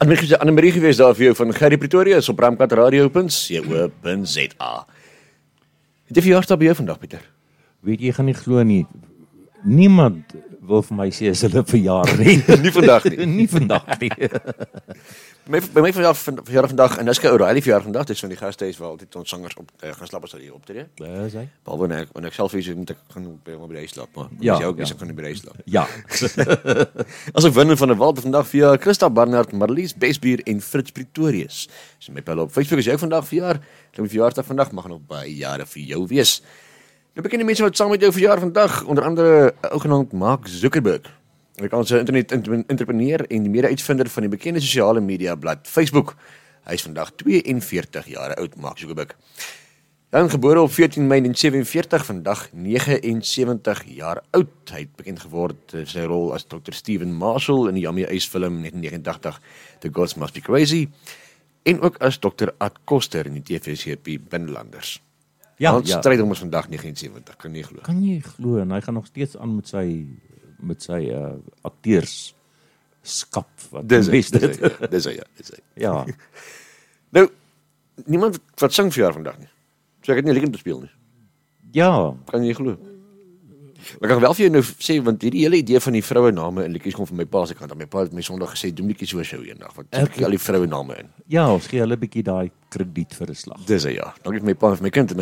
Annemarie gewees daar vir jou van Gerrie Pretoria is op ramkatradio.co.za. Het jy verjaarsdag by jou vandag, Pieter? Weet jy, gaan nie glo nie. Niemand wil vir my sê as hulle verjaar nie. Nie vandag nie. Nie vandag nie. By my verjaardag vandag, en dis Sky O'Reilly verjaardag vandag, dis van die gastehuis waar altyd ons sangers gaan slaap as hulle hier optree. Dis hy. Behalwe wanneer ek self is, moet ek gaan by my huis slaap, maar Ja, as jy ook is, ja. ek gaan nie by die huis slaap. Ja. As ek wen van 'n Walter vandag via Christa Barnard, Marlies Besbuur en Fritz Pretorius. So my pelle op Facebook is jy vandag verjaar. Klink verjaarsdag vandag mag nog baie jare vir jou wees. Nou bekende mense wat saam met jou verjaar vandag, onder andere 'n ou genaamd Mark Zuckerberg. Hy kan 'n internet-entrepreneur en die mede-uitvinder van die bekende sosiale media blad Facebook. Hy is vandag 42 jaar oud, Mark Zuckerberg. Dan gebore op 14 Mei 1947, vandag 79 jaar oud. Hy het bekend geword sy rol as Dr. Stephen Marshall in die Yummy Ace film 1989, The Gods Must Be Crazy, en ook as Dr. Ad Koster in die TV-serie Binnelanders. Ja, Stryd om ons vandag 79, kan nie glo. Kan jy glo, en hy gaan nog steeds aan met sy acteurskap. Dis hy. Ja. Nou, niemand wat sing vir jaar vandag nie. So ek het nie liedjie te speel nie. Ja. Kan jy glo? Maar ek kan wel vir jou nou sê, want hierdie hele idee van die vroue name en liedjies kom van my pa se kant. My pa het my Sondag gesê, doen liedjies so 'n show eendag, want ek al die vroue name in. Ja, ons gee hulle 'n bietjie daai krediet vir 'n slag. Dis hy, ja. Dankie vir my pa en vir my kind, en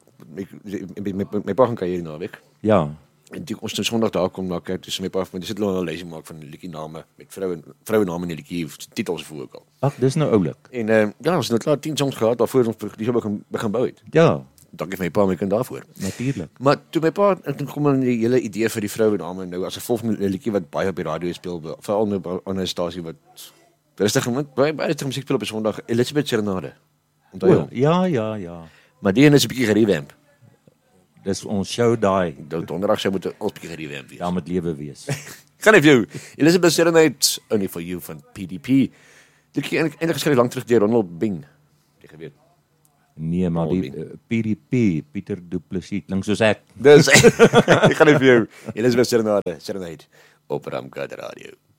my pa gaan kuier hierdie naweek. Ja. En toe ons Sondag daar kom na kyk, dis my pa van, dis sit hulle 'n lysie maak van liedjie name met vroue name in die liedjie titels voor ook al. Ag, dis nou oulik. En ja, ons het nou klaar 10 songs gehad daarvoor ons die show begin bou het. Ja, Dankie vir my pa en my kind daarvoor. natuurlik. Maar toe my pa en kom in die hele idee vir die vroue name nou as gevolg van 'n liedjie wat baie op die radio speel, veral nou op 'n stasie wat rustig baie rustig musiek speel op 'n Sondag, Elizabeth Serenade. Onthou jy? Ja. Maar die een is 'n bietjie gerevamp. Dis ons show daai. Donderdag sou moet ons bietjie gerevamp wees. Ja, met lewe wees. Gaan ek vir jou. Elizabeth Serenade, Only For You van PDP. Dit is eintlik geskryf lank terug deur Ronald Bing. Jy geweet. Nee, maar die PDP, Pieter Du Plessis, klink soos ek. Dis ek gaan vir jou. Elizabeth Serenade op Ramkatradio.